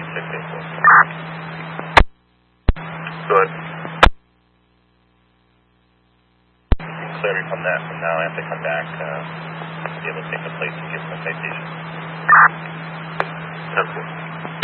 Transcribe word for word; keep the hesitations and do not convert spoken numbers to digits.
six eight four. Good. Clear me from that. From now, I have to come back, uh, be able to take the plates and give them a citation. Okay.